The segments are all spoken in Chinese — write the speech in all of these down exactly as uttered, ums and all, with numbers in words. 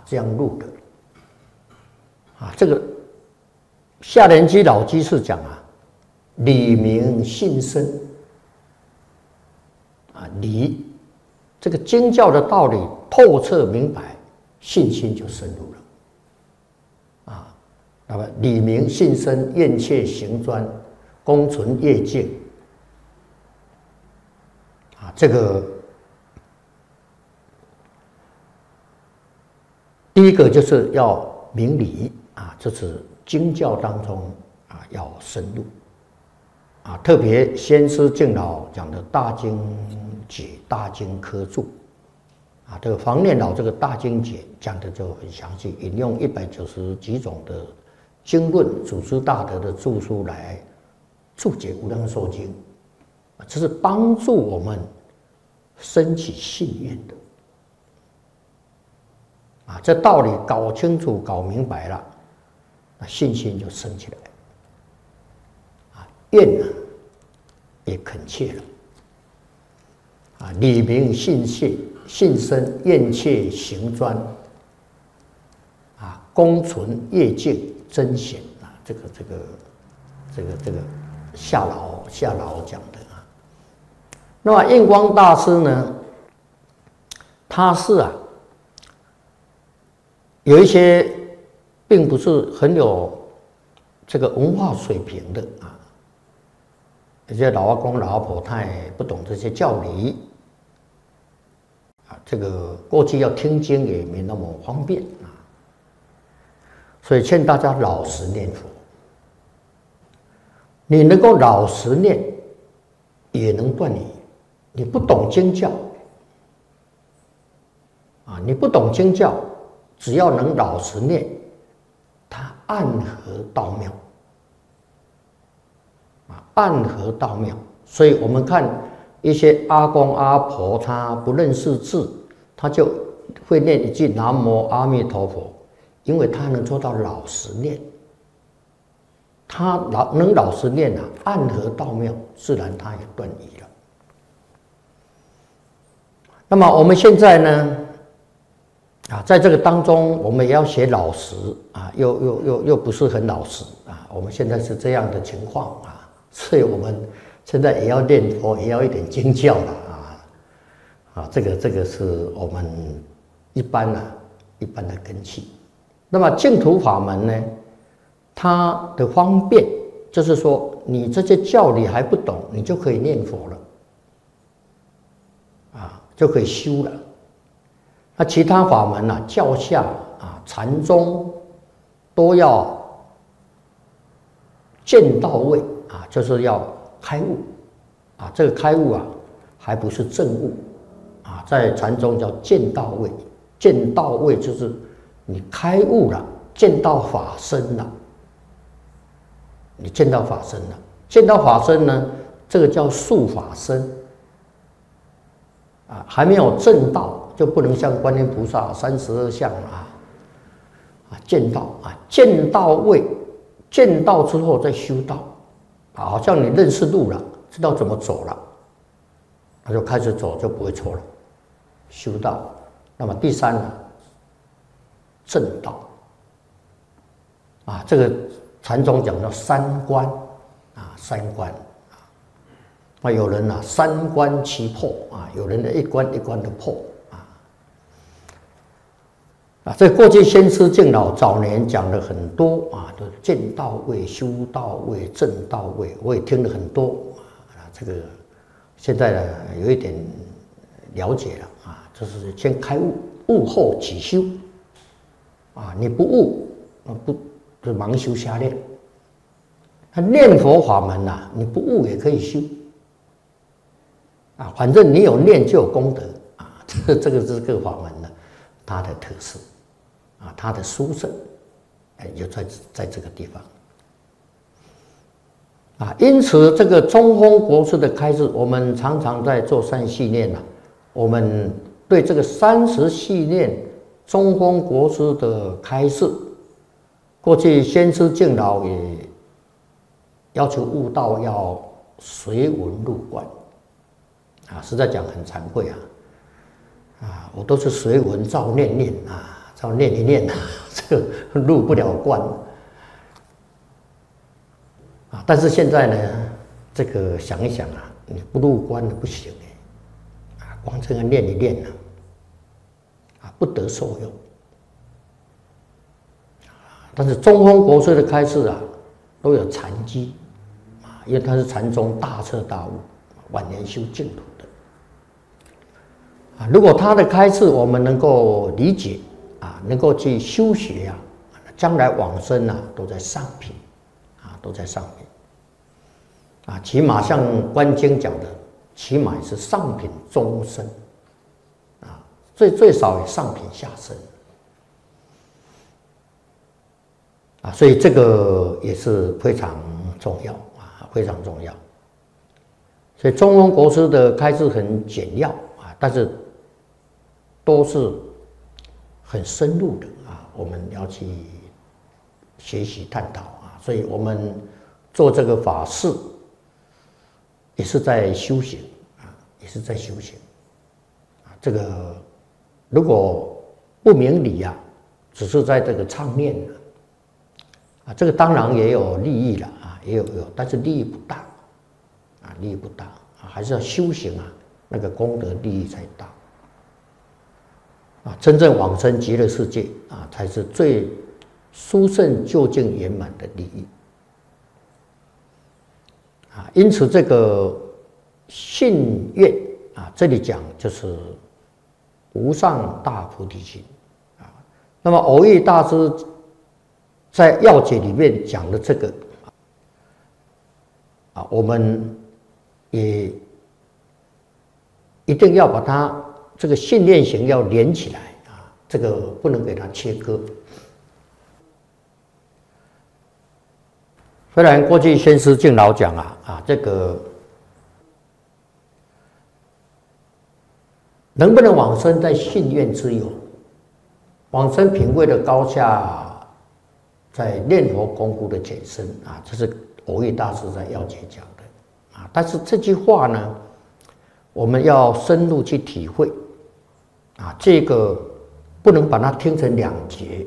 这样入的。啊，这个下联居老居士讲啊，理明信深。啊，理这个经教的道理透彻明白，信心就深入了。啊，那么理明信深，愿切行专，功存业净。啊，这个第一个就是要明理啊，这是经教当中啊要深入。啊，特别先师敬老讲的大经解、大经科注，啊，这个黄念老这个大经解讲的就很详细，引用一百九十几种的经论、祖师大德的著书来注解《无量寿经》，这是帮助我们升起信愿的。啊，这道理搞清楚、搞明白了，那信心就升起来。愿呢也恳切了，啊，理明信切，信深，愿切行专，啊，功存业净，真显啊，这个这个这个这个夏老夏老讲的啊。那么印光大师呢，他是啊有一些并不是很有这个文化水平的啊。有些老阿公、老阿婆他也不懂这些教理啊，这个过去要听经也没那么方便啊，所以劝大家老实念佛。你能够老实念，也能断疑。你不懂经教啊，你不懂经教，只要能老实念，它暗合道妙。暗合道妙，所以我们看一些阿公阿婆，他不认识字，他就会念一句南无阿弥陀佛，因为他能做到老实念，他老能老实念啊，暗合道妙，自然他也断疑了。那么我们现在呢，啊，在这个当中，我们也要学老实啊，又又又又不是很老实啊，我们现在是这样的情况啊。所以我们现在也要念佛，也要一点经教了啊！啊，这个这个是我们一般啊一般的根器。那么净土法门呢，它的方便就是说，你这些教理还不懂，你就可以念佛了，啊，就可以修了。那其他法门啊，教下啊、禅宗都要见到位。啊，就是要开悟，啊，这个开悟啊，还不是正悟，啊，在禅宗叫见到位，见到位就是你开悟了，见到法身了，你见到法身了，见到法身呢，这个叫速法身，啊，还没有正道，就不能像观音菩萨三十二相啊，啊，见到啊，见到位，见到之后再修道。好像你认识路了，知道怎么走了，那就开始走，就不会错了。修道，那么第三呢，正道啊，这个禅宗讲叫三观啊，三观啊，那有人啊三观齐破啊，有人呢一关一关的破啊啊，这过去先师敬老早年讲了很多啊，都见到位、修到位、正到位，我也听了很多啊。这个现在呢有一点了解了啊，就是先开悟，悟后起修啊。你不悟，不就盲修瞎练。他念佛法门呐、啊，你不悟也可以修啊，反正你有念就有功德啊。这个这个是这个法门呢，它的特色。啊，它的殊胜，哎，就在在这个地方。啊，因此这个中峰国师的开示，我们常常在做三系念呐、啊。我们对这个三十系念中峰国师的开示，过去先师敬老也要求悟道要随文入观。啊，实在讲很惭愧啊，啊，我都是随文照念念啊。 要念一念啊，这个入不了关啊。但是现在呢，这个想一想啊，你不入关不行哎，啊，光这个念一念呢，啊，不得受用。但是中峰国师的开示啊，都有禅机啊，因为他是禅宗大彻大悟、晚年修净土的啊。如果他的开示我们能够理解啊，能够去修学啊，将来往生啊，都在上品啊，都在上品啊。起码像《观经》讲的，起码也是上品中生啊，最最少也上品下生。啊，所以这个也是非常重要啊，非常重要。所以中峰国师的开示很简要啊，但是都是很深入的啊，我们要去学习探讨啊。所以我们做这个法事，也是在修行啊，也是在修行啊。这个如果不明理啊，只是在这个唱念啊。啊，这个当然也有利益了啊，也有有，但是利益不大，啊，利益不大啊，还是要修行啊，那个功德利益才大，啊，真正往生极乐世界啊，才是最殊胜究竟圆满的利益，啊，因此这个信愿啊，这里讲就是无上大菩提心啊，那么蕅益大师在要解里面讲的这个啊，我们也一定要把它这个信念行要连起来啊，这个不能给它切割。虽然过去先师敬老讲啊啊，这个能不能往生在信愿之有，往生品位的高下。在念佛功夫的简深啊，这是蕅益大师在要解讲的啊。但是这句话呢，我们要深入去体会啊，这个不能把它听成两节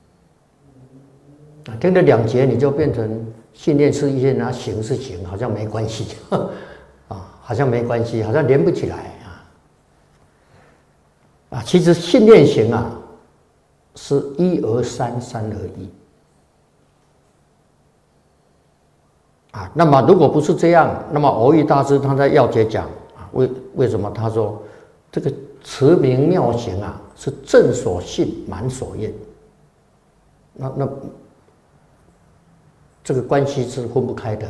啊，听了两节你就变成信念是一念啊，行是行，好像没关系啊，好像没关系，好像连不起来啊啊，其实信念行啊，是一而三，三而一。啊，那么如果不是这样，那么蕅益大师他在要解讲啊，为为什么他说这个持名妙行啊是正所信，满所愿？那那这个关系是分不开的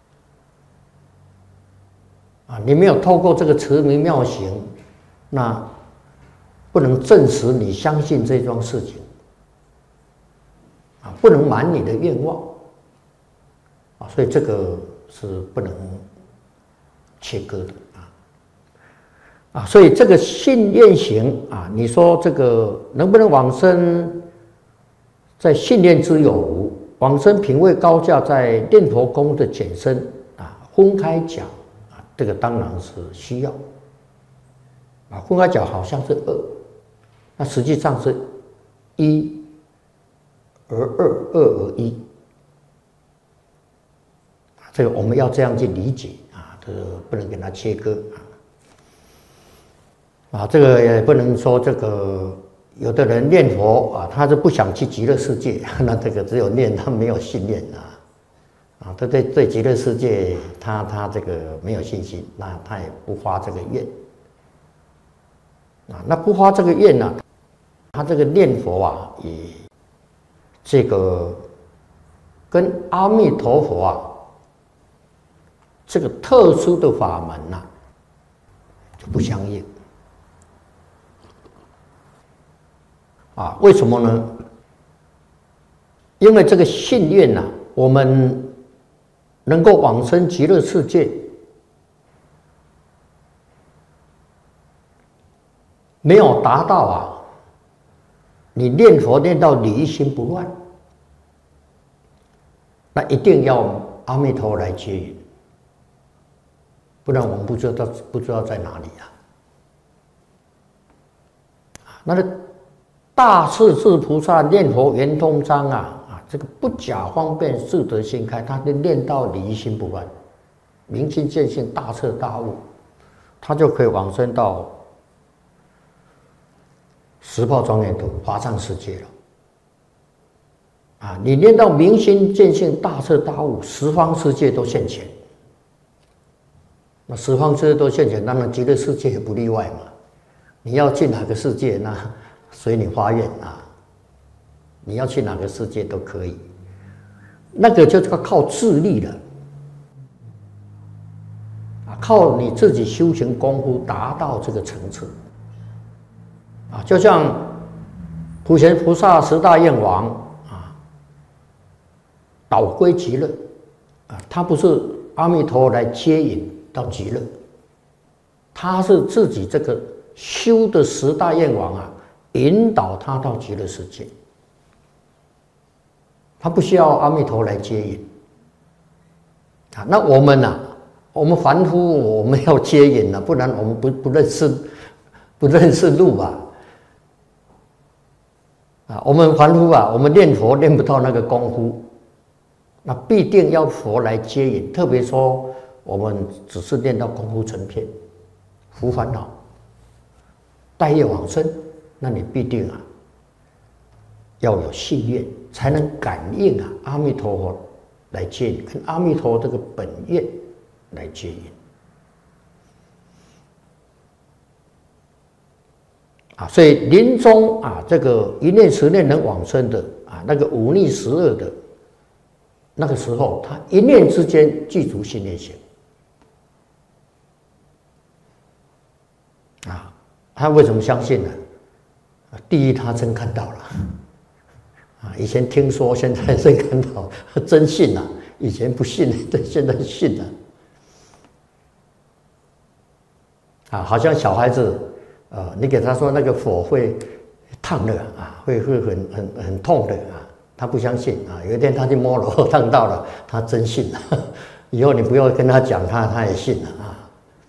啊！你没有透过这个持名妙行，那不能证实你相信这桩事情啊，不能满你的愿望。啊，所以这个是不能切割的啊啊，所以这个信愿行啊，你说这个能不能往生在信念之有无，往生品位高下在念佛功的简深啊，分开讲啊，这个当然是需要啊，分开讲好像是二，那实际上是一而二，二而一。这个我们要这样去理解啊，这个不能给它切割啊，啊，这个也不能说这个有的人念佛啊，他是不想去极乐世界，那这个只有念，他没有信念啊，啊，他对对极乐世界他他这个没有信心，那他也不发这个愿啊，那不发这个愿呢、啊，他这个念佛啊，也这个跟阿弥陀佛啊。这个特殊的法门呐、啊，就不相应啊？为什么呢？因为这个信愿呐、啊，我们能够往生极乐世界，没有达到啊，你念佛念到你一心不乱，那一定要阿弥陀来接引。不然我们不知道不知道在哪里啊！那个大势至菩萨念佛圆通章啊啊，这个不假方便自得心开，他就念到离心不乱，明心见性，大彻大悟，他就可以往生到十报庄严土华藏世界了。啊，你念到明心见性，大彻大悟，十方世界都现前。那十方世界都现前，当然极乐世界也不例外嘛。你要去哪个世界，那随你发愿啊。你要去哪个世界都可以，那个就是靠自力了。啊，靠你自己修行功夫达到这个层次。啊，就像普贤菩萨十大愿王啊，导归极乐啊，他不是阿弥陀来接引到极乐，他是自己这个修的十大愿王啊，引导他到极乐世界，他不需要阿弥陀来接引啊。那我们呢、啊？我们凡夫我们要接引啊，不然我们不不认识不认识路啊。啊，我们凡夫啊，我们念佛念不到那个功夫，那必定要佛来接引。特别说，我们只是念到功夫成片，伏烦恼，待业往生，那你必定啊要有信愿，才能感应啊阿弥陀佛来接引，跟阿弥陀这个本愿来接引。啊，所以临终啊，这个一念十念能往生的啊，那个五逆十恶的，那个时候他一念之间具足信念行。啊，他为什么相信呢？第一，他真看到了。啊，以前听说，现在真看到，真信了。以前不信，现在信了。啊，好像小孩子。呃，你给他说那个火会烫的啊，会会很很很痛的啊，他不相信啊。有一天他去摸了，烫到了，他真信了。以后你不要跟他讲，他他也信了啊。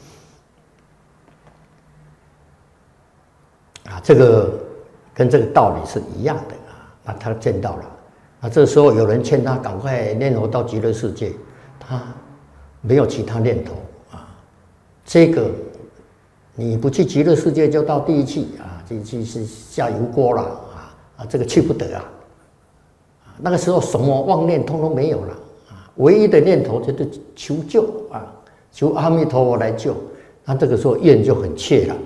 啊，这个跟这个道理是一样的啊。那他见到了，啊，这时候有人劝他赶快念佛到极乐世界，他没有其他念头啊。这个。你不去极乐世界，就到地狱去啊！地狱是下油锅了啊！啊，这个去不得啊！那个时候什么妄念通通没有了啊！唯一的念头就是求救啊，求阿弥陀佛来救。那这个时候愿就很切了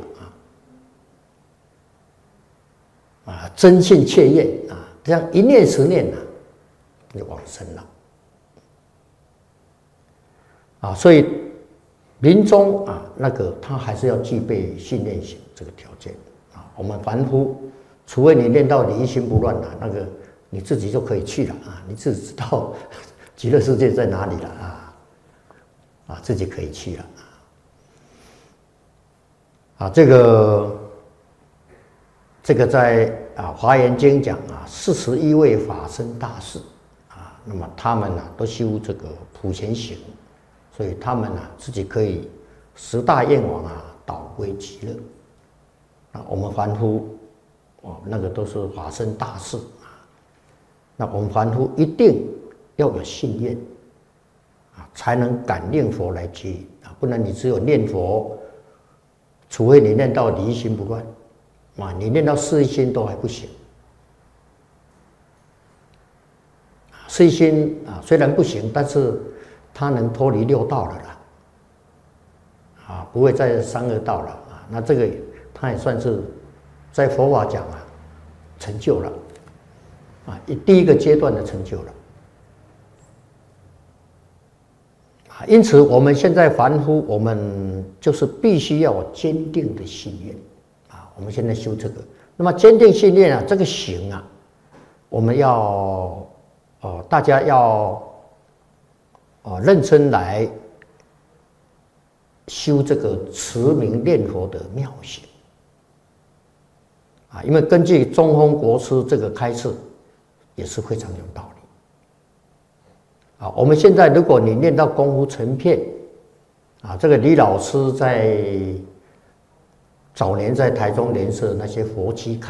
啊！啊，真信切愿啊！这样一念十念啊，就往生了啊！所以。临终啊，那个他还是要具备信念行这个条件啊。我们凡夫，除非你念到离心不乱了，那个你自己就可以去了啊，你自己知道极乐世界在哪里了啊，啊，自己可以去了啊。这个这个在啊《华严经》讲啊，四十一位法身大士啊，那么他们呢、啊、都修这个普贤行。所以他们呢、啊，自己可以十大愿王啊，导归极乐。啊，我们凡夫，哦，那个都是法身大士啊。那我们凡夫一定要有信愿啊，才能感应佛来接引啊。不然你只有念佛，除非你念到离心不乱啊，你念到四心都还不行。四心啊，虽然不行，但是。他能脱离六道了啦，啊，不会再三恶道了啊。那这个他也算是在佛法讲啊，成就了啊，第一个阶段的成就了啊。因此，我们现在凡夫，我们就是必须要有坚定的信念啊。我们现在修这个，那么坚定信念啊，这个行啊，我们要哦，大家要。哦，认真来修这个持名念佛的妙行啊！因为根据中峰国师这个开示，也是非常有道理啊。我们现在如果你念到功夫成片啊，这个李老师在早年在台中联社那些佛期